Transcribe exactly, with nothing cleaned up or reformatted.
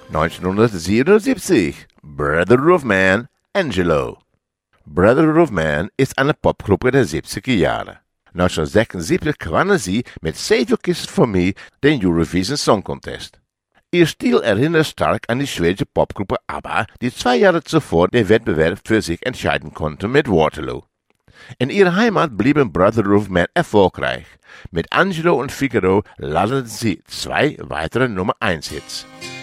neunzehnhundertsiebenundsiebzig, Brother of Man, Angelo. Brother of Man ist eine Popgruppe der siebziger Jahre. neunzehnhundertsechsundsiebzig gewannen sie mit Save Kiss for Me den Eurovision Song Contest. Ihr Stil erinnert stark an die schwedische Popgruppe ABBA, die zwei Jahre zuvor den Wettbewerb für sich entscheiden konnte mit Waterloo. In ihrer Heimat blieben Brother of Man erfolgreich. Mit Angelo und Figaro landeten sie zwei weitere Nummer eins Hits.